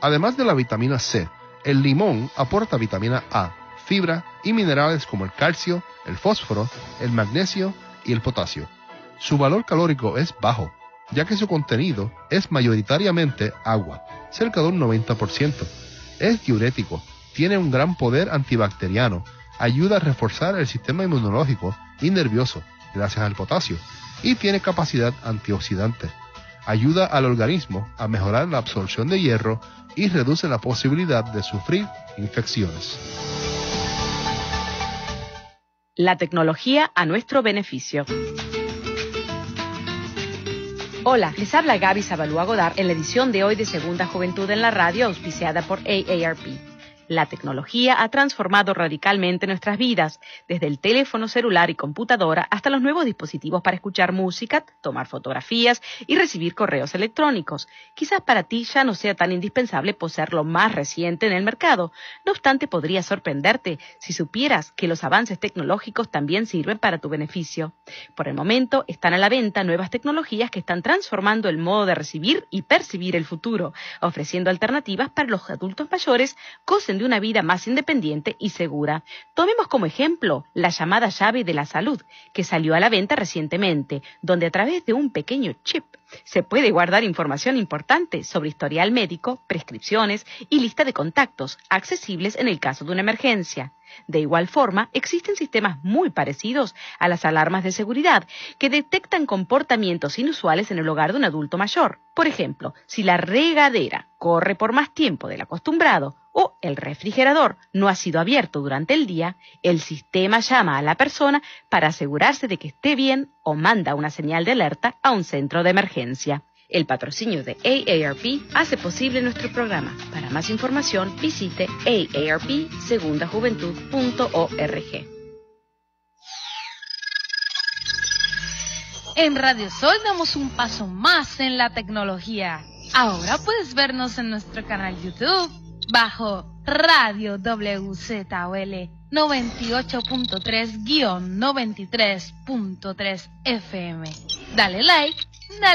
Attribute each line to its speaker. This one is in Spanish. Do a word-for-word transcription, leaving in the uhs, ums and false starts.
Speaker 1: Además de la vitamina C, el limón aporta vitamina A, fibra y minerales como el calcio, el fósforo, el magnesio y el potasio. Su valor calórico es bajo, ya que su contenido es mayoritariamente agua, cerca de un noventa por ciento. Es diurético, tiene un gran poder antibacteriano, ayuda a reforzar el sistema inmunológico y nervioso, gracias al potasio, y tiene capacidad antioxidante. Ayuda al organismo a mejorar la absorción de hierro y reduce la posibilidad de sufrir infecciones.
Speaker 2: La tecnología a nuestro beneficio. Hola, les habla Gaby Zabalúa Godard en la edición de hoy de Segunda Juventud en la Radio, auspiciada por A A R P. La tecnología ha transformado radicalmente nuestras vidas, desde el teléfono celular y computadora hasta los nuevos dispositivos para escuchar música, tomar fotografías y recibir correos electrónicos. Quizás para ti ya no sea tan indispensable poseer lo más reciente en el mercado. No obstante, podría sorprenderte si supieras que los avances tecnológicos también sirven para tu beneficio. Por el momento, están a la venta nuevas tecnologías que están transformando el modo de recibir y percibir el futuro, ofreciendo alternativas para los adultos mayores, gocen de una vida más independiente y segura. Tomemos como ejemplo la llamada llave de la salud, que salió a la venta recientemente, donde a través de un pequeño chip se puede guardar información importante sobre historial médico, prescripciones y lista de contactos, accesibles en el caso de una emergencia. De igual forma, existen sistemas muy parecidos a las alarmas de seguridad que detectan comportamientos inusuales en el hogar de un adulto mayor. Por ejemplo, si la regadera corre por más tiempo del acostumbrado o el refrigerador no ha sido abierto durante el día, el sistema llama a la persona para asegurarse de que esté bien o manda una señal de alerta a un centro de emergencia. El patrocinio de A A R P hace posible nuestro programa. Para más información, visite a a r p segunda juventud punto org.
Speaker 3: En Radio Sol damos un paso más en la tecnología. Ahora puedes vernos en nuestro canal YouTube bajo Radio W Z O L noventa y ocho punto tres guión noventa y tres punto tres F M. Dale like, dale